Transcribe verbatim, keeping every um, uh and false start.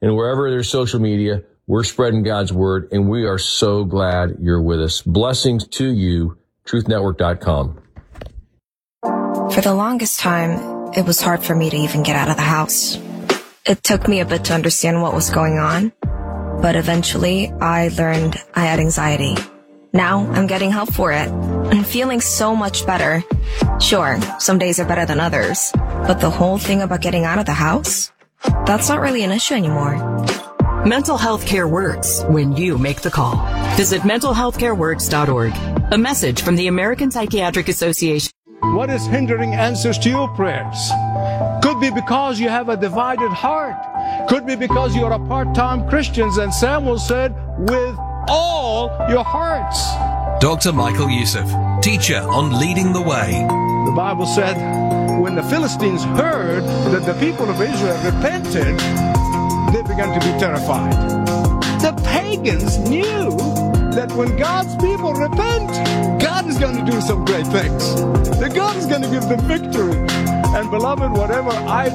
and wherever there's social media, we're spreading God's word, and we are so glad you're with us. Blessings to you, truth network dot com. For the longest time, it was hard for me to even get out of the house. It took me a bit to understand what was going on, but eventually I learned I had anxiety. Now I'm getting help for it and feeling so much better. Sure, some days are better than others, but the whole thing about getting out of the house, that's not really an issue anymore. Mental health care works when you make the call. Visit mental health care works dot org. A message from the American Psychiatric Association. What is hindering answers to your prayers? Could be because you have a divided heart. Could be because you're a part-time Christian, and Samuel said, with all your hearts. Doctor Michael Youssef, teacher on Leading the Way. The Bible said, when the Philistines heard that the people of Israel repented, they began to be terrified. The pagans knew that when God's people repent, God is going to do some great things. That God is going to give them victory. And beloved, whatever I